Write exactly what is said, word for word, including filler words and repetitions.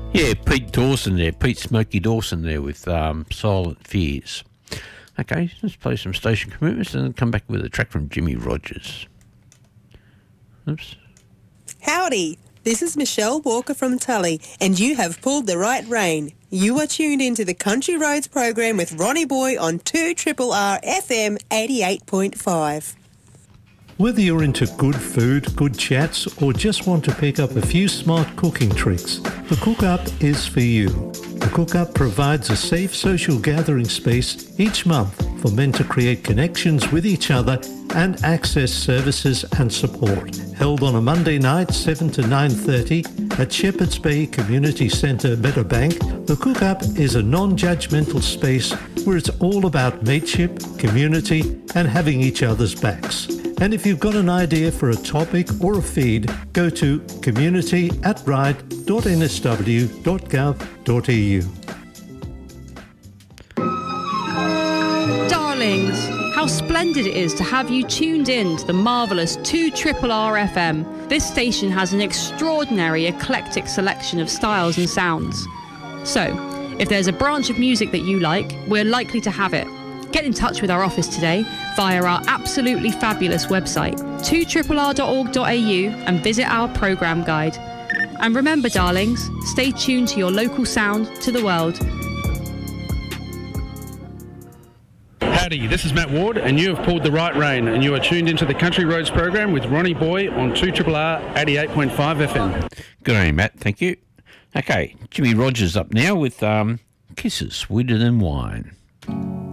Yeah, Pete Dawson there, Pete Smokey Dawson there with um, Silent Fears. Okay, let's play some station commitments and then come back with a track from Jimmy Rogers. Oops. Howdy, this is Michelle Walker from Tully, and you have pulled the right rein. You are tuned into the Country Roads program with Ronnie Boy on two R R R F M eighty-eight point five. Whether you're into good food, good chats, or just want to pick up a few smart cooking tricks, the Cook Up is for you. The Cook Up provides a safe social gathering space each month for men to create connections with each other and access services and support. Held on a Monday night, seven to nine thirty at Shepherds Bay Community Centre, Meadowbank, the Cook Up is a non-judgmental space where it's all about mateship, community, and having each other's backs. And if you've got an idea for a topic or a feed, go to community at ride dot n s w dot gov dot e u. Darlings, how splendid it is to have you tuned in to the marvellous two R R R F M. This station has an extraordinary eclectic selection of styles and sounds. So, if there's a branch of music that you like, we're likely to have it. Get in touch with our office today via our absolutely fabulous website, two R R R dot org dot a u, and visit our programme guide. And remember, darlings, stay tuned to your local sound to the world. Howdy, this is Matt Ward, and you have pulled the right rein, and you are tuned into the Country Roads program with Ronnie Boy on two R R R eighty-eight point five F M. Good on you, Matt. Thank you. Okay, Jimmy Rogers up now with um, Kisses Sweeter Than Wine.